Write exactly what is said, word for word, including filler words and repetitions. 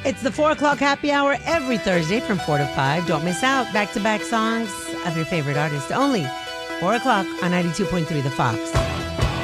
It's the four o'clock happy hour every Thursday from four to five. Don't miss out. Back-to-back songs of your favorite artist. Only four o'clock on ninety-two point three The Fox.